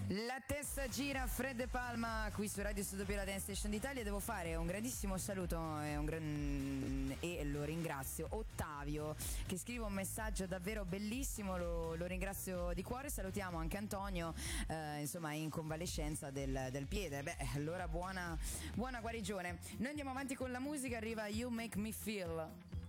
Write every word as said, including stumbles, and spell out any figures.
La testa gira, Fred De Palma qui su Radio Studio la Dance Station d'Italia. Devo fare un grandissimo saluto e, un gran... e lo ringrazio Ottavio che scrive un messaggio davvero bellissimo, lo, lo ringrazio di cuore. Salutiamo anche Antonio, eh, insomma in convalescenza del, del piede. Beh, allora buona, buona guarigione. Noi andiamo avanti con la musica, arriva You Make Me Feel.